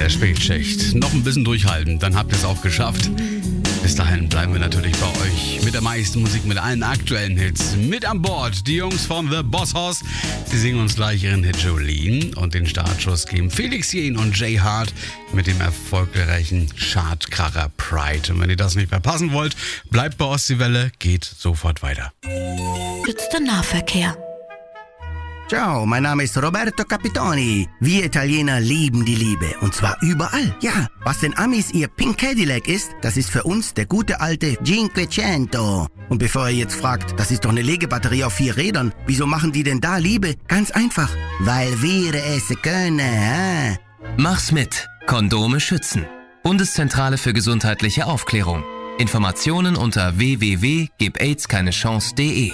der Spätschicht. Noch ein bisschen durchhalten, dann habt ihr es auch geschafft. Bis dahin bleiben wir natürlich bei euch mit der meisten Musik, mit allen aktuellen Hits. Mit an Bord die Jungs von The Boss Hoss. Die singen uns gleich ihren Hit Jolene und den Startschuss geben Felix Jähn und Jay Hart mit dem erfolgreichen Chartkracher Pride. Und wenn ihr das nicht verpassen wollt, bleibt bei Ostseewelle, geht sofort weiter. Jetzt der Nahverkehr. Ciao, mein Name ist Roberto Capitoni. Wir Italiener lieben die Liebe. Und zwar überall. Ja, was den Amis ihr Pink Cadillac ist, das ist für uns der gute alte Cinquecento. Und bevor ihr jetzt fragt, das ist doch eine Legebatterie auf 4 Rädern. Wieso machen die denn da Liebe? Ganz einfach. Weil wir es können. Mach's mit. Kondome schützen. Bundeszentrale für gesundheitliche Aufklärung. Informationen unter www.gebaidskeinechance.de.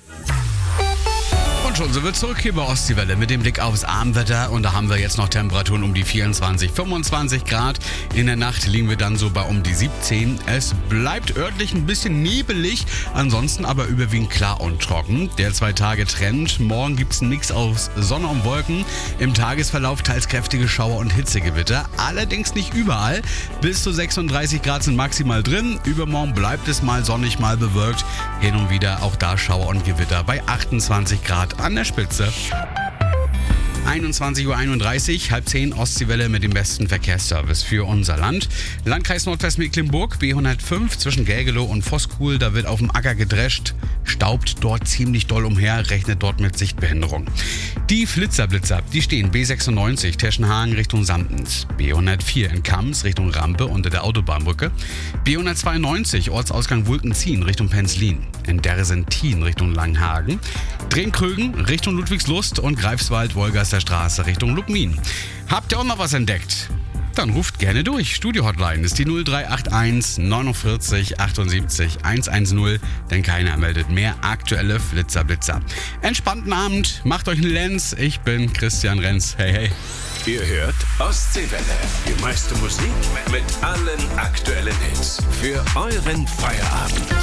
Schon sind wir zurück hier bei Ostseewelle mit dem Blick aufs Abendwetter und da haben wir jetzt noch Temperaturen um die 24, 25 Grad. In der Nacht liegen wir dann so bei um die 17. Es bleibt örtlich ein bisschen nebelig, ansonsten aber überwiegend klar und trocken. Der 2-Tage-Trend, morgen gibt's einen Mix aus Sonne und Wolken. Im Tagesverlauf teils kräftige Schauer und Hitzegewitter, allerdings nicht überall. Bis zu 36 Grad sind maximal drin. Übermorgen bleibt es mal sonnig, mal bewölkt. Hin und wieder auch da Schauer und Gewitter bei 28 Grad an der Spitze. 21:31 Uhr, 9:30 Ostseewelle mit dem besten Verkehrsservice für unser Land. Landkreis Nordwestmecklenburg, B105 zwischen Gelgelow und Voskuhl, da wird auf dem Acker gedrescht, staubt dort ziemlich doll umher, rechnet dort mit Sichtbehinderung. Die Flitzerblitzer, die stehen B96 Teschenhagen Richtung Samtens, B104 in Kams Richtung Rampe unter der Autobahnbrücke, B192 Ortsausgang Wulkenzien Richtung Penzlin, in Dersentin Richtung Langhagen, Drehkrögen Richtung Ludwigslust und Greifswald-Wolgaster Straße Richtung Lubmin. Habt ihr auch noch was entdeckt? Dann ruft gerne durch. Studio-Hotline ist die 0381 49 78 110, denn keiner meldet mehr aktuelle Flitzerblitzer. Entspannten Abend, macht euch einen Lenz. Ich bin Christian Renz. Hey, hey. Ihr hört Ostseewelle. Die meiste Musik mit allen aktuellen Hits. Für euren Feierabend.